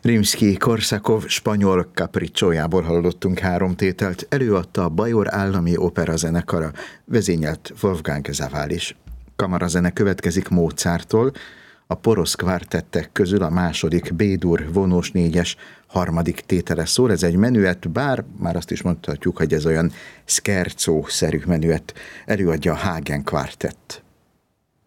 Rimszkij-Korsakov spanyol capricciójából hallottunk 3 tételt, előadta a Bajor Állami Opera zenekara, vezényelt Wolfgang Sawallisch. Kamarazene következik Mozarttól, a Porosz kvártettek közül a második B-dur vonós 4-es harmadik tétele szól. Ez egy menüett, bár már azt is mondhatjuk, hogy ez olyan scherzo-szerű menüett, előadja a Hagen kvártett.